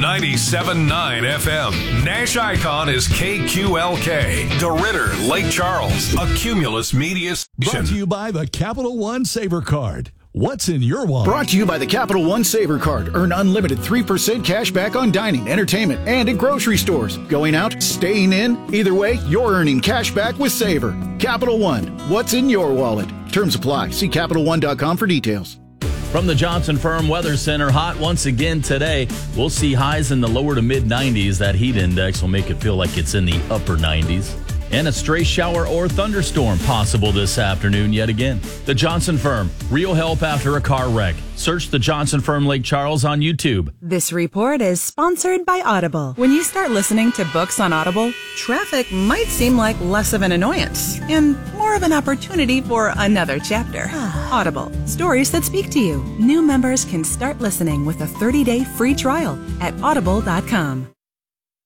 97.9 FM. Nash Icon is KQLK. DeRidder, Lake Charles, a Cumulus Media Brought station. to you by the Capital One Saver Card. What's in your wallet? Brought to you by the Capital One Saver Card. Earn unlimited 3% cash back on dining, entertainment, and at grocery stores. Going out, staying in, either way, you're earning cash back with Saver. Capital One, what's in your wallet? Terms apply. See CapitalOne.com for details. From the Johnson Firm Weather Center, hot once again today. We'll see highs in the lower to mid 90s. That heat index will make it feel like it's in the upper 90s. And a stray shower or thunderstorm possible this afternoon yet again. The Johnson Firm, real help after a car wreck. Search the Johnson Firm Lake Charles on YouTube. This report is sponsored by Audible. When you start listening to books on Audible, traffic might seem like less of an annoyance and more of an opportunity for another chapter. Audible, stories that speak to you. New members can start listening with a 30-day free trial at audible.com.